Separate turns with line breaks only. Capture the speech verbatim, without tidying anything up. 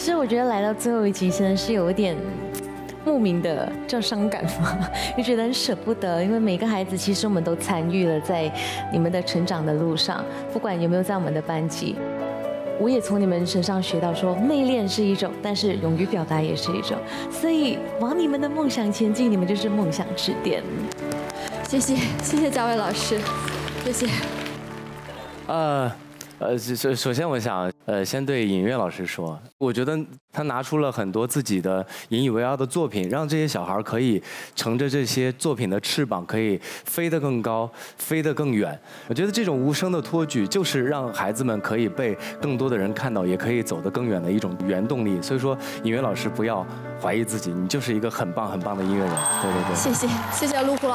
实我觉得来到最后一集，真的是有一点莫名的叫伤感嘛，就觉得很舍不得，因为每个孩子其实我们都参与了在你们的成长的路上，不管有没有在我们的班级。我也从你们身上学到说，内敛是一种，但是勇于表达也是一种。所以往你们的梦想前进，你们就是梦想之巅。
谢谢，谢谢嘉伟老师，谢谢。
呃，呃，首首先我想，呃，先对尹月老师说，我觉得他拿出了很多自己的引以为傲的作品，让这些小孩可以乘着这些作品的翅膀，可以飞得更高，飞得更远。我觉得这种无声的托举，就是让孩子们可以被更多的人看到，也可以走得更远的一种原动力。所以说，尹月老师不要怀疑自己，你就是一个很棒很棒的音乐人。对对对。
谢谢，谢谢陆虎老师。